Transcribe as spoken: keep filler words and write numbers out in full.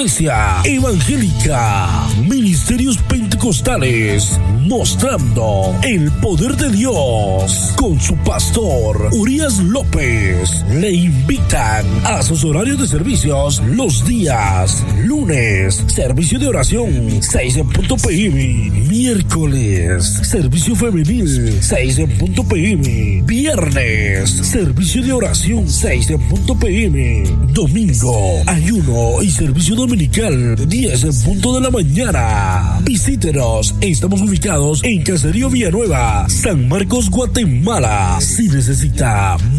Iglesia Evangélica, Ministerios Pentecostales, mostrando el poder de Dios con su pastor Urias López. Le invitan a sus horarios de servicios los días lunes, servicio de oración seis en punto p m, miércoles, servicio femenil seis en punto p m, viernes, servicio de oración seis en punto p m, domingo, ayuno y servicio dominical diez en punto de la mañana. Visítenos, estamos ubicados en Caserío Villanueva, San Marcos, Guatemala. Si necesita